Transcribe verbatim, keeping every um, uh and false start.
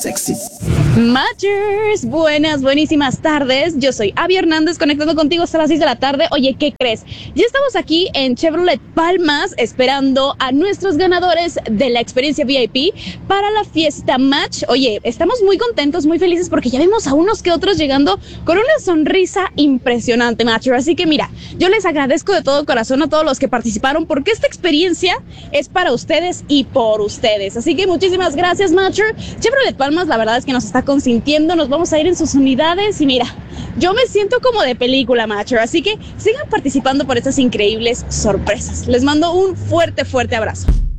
Sexy. Matchers, buenas, buenísimas tardes. Yo soy Abby Hernández, conectando contigo hasta las seis de la tarde. Oye, ¿qué crees? Ya estamos aquí en Chevrolet Palmas esperando a nuestros ganadores de la experiencia V I P para la fiesta Match. Oye, estamos muy contentos, muy felices porque ya vimos a unos que otros llegando con una sonrisa impresionante, Matcher. Así que mira, yo les agradezco de todo corazón a todos los que participaron porque esta experiencia es para ustedes y por ustedes. Así que muchísimas gracias, Matcher. Chevrolet Palmas, la verdad es que nos está consintiendo, nos vamos a ir en sus unidades y mira, yo me siento como de película, Matcher, así que sigan participando por estas increíbles sorpresas. Les mando un fuerte, fuerte abrazo.